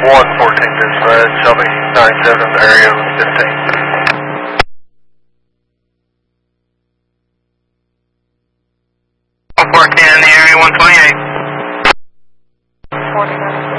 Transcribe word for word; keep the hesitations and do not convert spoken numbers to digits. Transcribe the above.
one fourteen dispatch, Shelby ninety-seven in the area with fifteen. one fourteen in the area, one twenty-eight. forty-nine.